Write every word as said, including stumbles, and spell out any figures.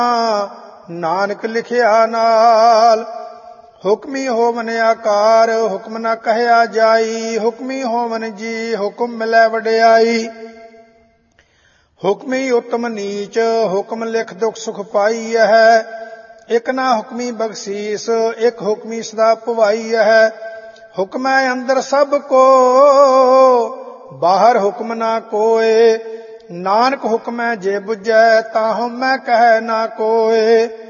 ਨਾਨਕ ਲਿਖਿਆ ਨਾਲ। ਹੁਕਮੀ ਹੋਵਨ ਆਕਾਰ ਹੁਕਮ ਨਾ ਕਹਿਆ ਜਾਈ, ਹੁਕਮੀ ਹੋਵਨ ਜੀ ਹੁਕਮ ਮਿਲੈ ਵਡਿਆਈ। ਹੁਕਮੀ ਉਤਮ ਨੀਚ ਹੁਕਮ ਲਿਖ ਦੁਖ ਸੁਖ ਪਾਈ ਹੈ, ਇਕ ਨਾ ਹੁਕਮੀ ਬਖਸ਼ੀਸ ਇਕ ਹੁਕਮੀ ਸਦਾ ਭਵਾਈ ਹੈ। ਹੁਕਮੈ ਅੰਦਰ ਸਭ ਕੋ ਬਾਹਰ ਹੁਕਮ ਨਾ ਕੋਏ, ਨਾਨਕ ਹੁਕਮੈ ਜੇ ਬੁਝੈ ਤਾਹੁ ਮੈਂ ਕਹਿ ਨਾ ਕੋਏ।